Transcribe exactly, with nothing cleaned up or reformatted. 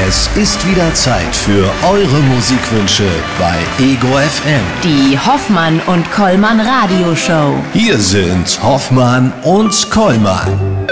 Es ist wieder Zeit für eure Musikwünsche bei Ego F M. Die Hoffmann und Kollmann Radioshow. Hier sind Hoffmann und Kollmann.